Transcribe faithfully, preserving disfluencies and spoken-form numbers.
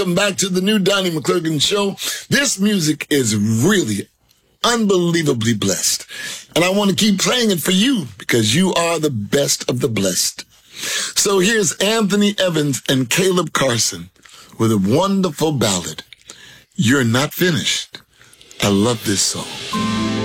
Welcome back to the new Donnie McClurkin Show. This music is really unbelievably blessed. And I want to keep playing it for you because you are the best of the blessed. So here's Anthony Evans and Caleb Carson with a wonderful ballad, You're Not Finished. I love this song.